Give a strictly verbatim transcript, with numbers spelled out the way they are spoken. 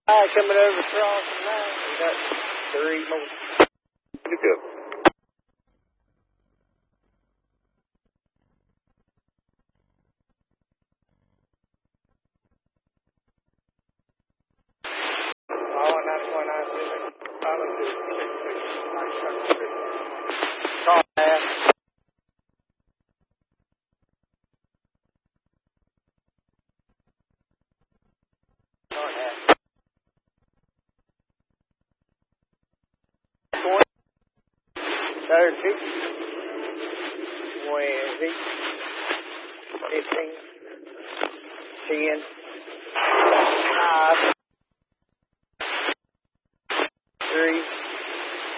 Hi, coming over crossing line. We got three more to go. Oh, nine point nine six. Probably do six six nine seven six. Call half. Call half. Point. Thirty. Twenty. Fifteen. Ten. Five.